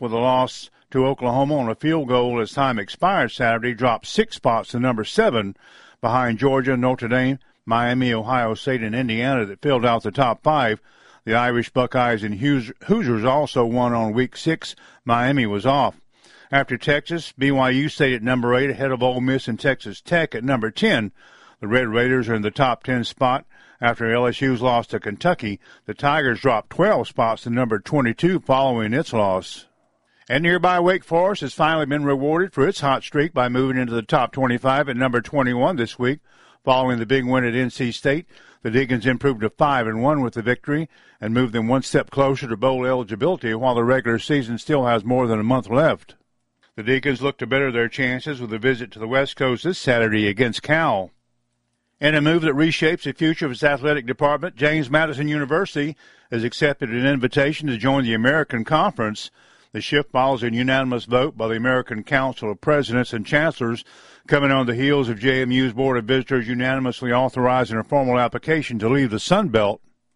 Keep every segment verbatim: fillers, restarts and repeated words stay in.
with a loss to Oklahoma on a field goal as time expired Saturday, dropped six spots to number seven behind Georgia, Notre Dame, Miami, Ohio State, and Indiana that filled out the top five. The Irish Buckeyes and Hoosiers also won on week six. Miami was off. After Texas, B Y U stayed at number eight ahead of Ole Miss and Texas Tech at number ten. The Red Raiders are in the top ten spot after L S U's loss to Kentucky. The Tigers dropped twelve spots to number twenty-two following its loss. And nearby Wake Forest has finally been rewarded for its hot streak by moving into the top twenty-five at number twenty-one this week. Following the big win at N C State, the Deacons improved to five and one with the victory and moved them one step closer to bowl eligibility while the regular season still has more than a month left. The Deacons look to better their chances with a visit to the West Coast this Saturday against Cal. In a move that reshapes the future of its athletic department, James Madison University has accepted an invitation to join the American Conference. The shift follows a unanimous vote by the American Council of Presidents and Chancellors, coming on the heels of J M U's Board of Visitors unanimously authorizing a formal application to leave the Sun Belt.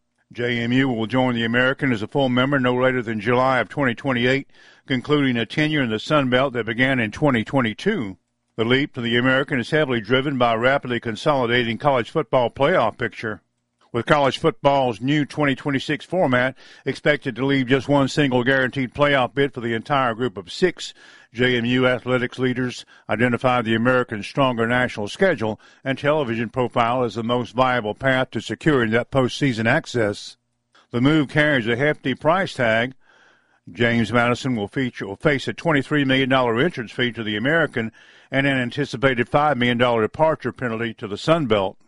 J M U will join the American as a full member no later than July of twenty twenty-eight, concluding a tenure in the Sun Belt that began in twenty twenty-two. The leap to the American is heavily driven by a rapidly consolidating college football playoff picture. With college football's new twenty twenty-six format expected to leave just one single guaranteed playoff bid for the entire group of six, J M U athletics leaders identified the American's stronger national schedule and television profile as the most viable path to securing that postseason access. The move carries a hefty price tag. James Madison will feature will face a twenty-three million dollars entrance fee to the American and an anticipated five million dollars departure penalty to the Sun Belt.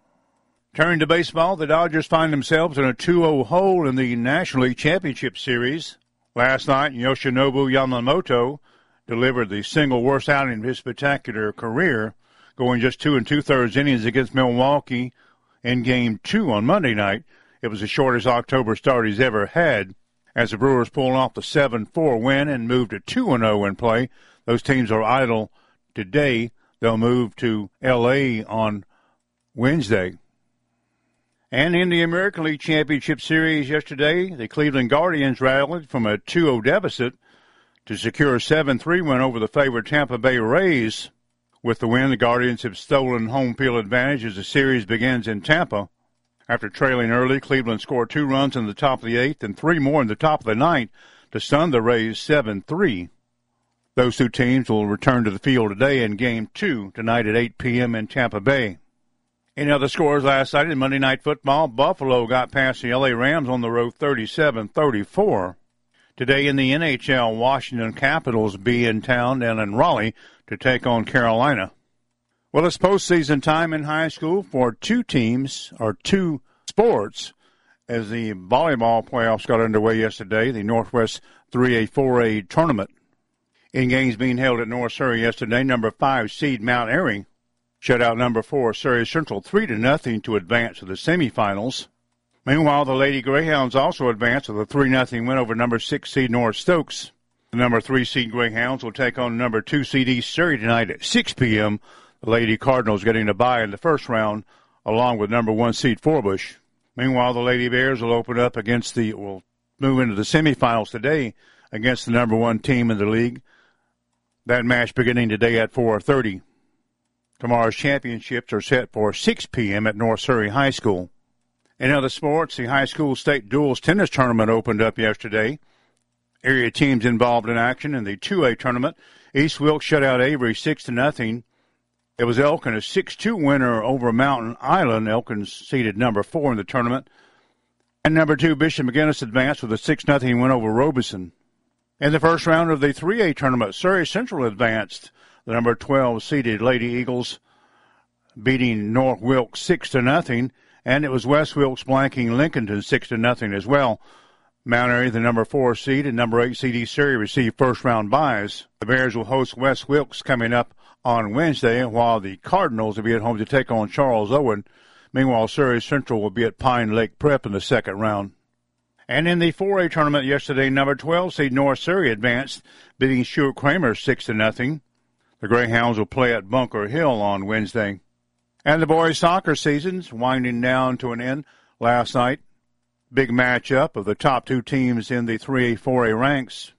Turning to baseball, the Dodgers find themselves in a two oh hole in the National League Championship Series. Last night, Yoshinobu Yamamoto delivered the single worst outing of his spectacular career, going just two and two-thirds innings against Milwaukee in Game two on Monday night. It was the shortest October start he's ever had. As the Brewers pulled off the seven four win and moved to two and oh in play, those teams are idle today. They'll move to L A on Wednesday. And in the American League Championship Series yesterday, the Cleveland Guardians rallied from a two oh deficit to secure a seven three win over the favored Tampa Bay Rays. With the win, the Guardians have stolen home field advantage as the series begins in Tampa. After trailing early, Cleveland scored two runs in the top of the eighth and three more in the top of the ninth to stun the Rays seven three. Those two teams will return to the field today in Game two tonight at eight p.m. in Tampa Bay. In other scores last night in Monday Night Football, Buffalo got past the L A Rams on the road thirty-seven thirty-four. Today in the N H L, Washington Capitals be in town and in Raleigh to take on Carolina. Well, it's postseason time in high school for two teams, or two sports, as the volleyball playoffs got underway yesterday, the Northwest three A four A tournament. In games being held at North Surrey yesterday, number five seed Mount Airy shut out number four Surrey Central three to nothing to advance to the semifinals. Meanwhile, the Lady Greyhounds also advanced with a three nothing win over number six seed North Stokes. The number three seed Greyhounds will take on number two seed East Surrey tonight at six p.m. The Lady Cardinals getting a bye in the first round, along with number one seed Forbush. Meanwhile, the Lady Bears will open up against the will move into the semifinals today against the number one team in the league. That match beginning today at four thirty. Tomorrow's championships are set for six p.m. at North Surrey High School. In other sports, the high school state duals tennis tournament opened up yesterday. Area teams involved in action in the two A tournament. East Wilkes shut out Avery six to nothing. It was Elkin, a six two winner over Mountain Island. Elkin seeded number four in the tournament. And number two, Bishop McGinnis advanced with a six nothing win over Robeson. In the first round of the three A tournament, Surrey Central advanced. The number twelve seeded Lady Eagles beating North Wilkes six to nothing, and it was West Wilkes blanking Lincolnton six to nothing as well. Mount Airy, the number four seed, and number eight seed East Surrey received first round byes. The Bears will host West Wilkes coming up on Wednesday, while the Cardinals will be at home to take on Charles Owen. Meanwhile, Surrey Central will be at Pine Lake Prep in the second round. And in the four A tournament yesterday, number twelve seed North Surrey advanced, beating Stuart Kramer six to nothing. The Greyhounds will play at Bunker Hill on Wednesday. And the boys' soccer season's winding down to an end last night. Big matchup of the top two teams in the three A, four A ranks.